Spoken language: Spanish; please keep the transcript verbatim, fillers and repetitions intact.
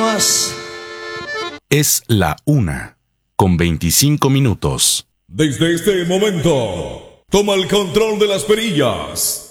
más. Es la una, con veinticinco minutos. Desde este momento, toma el control de las perillas.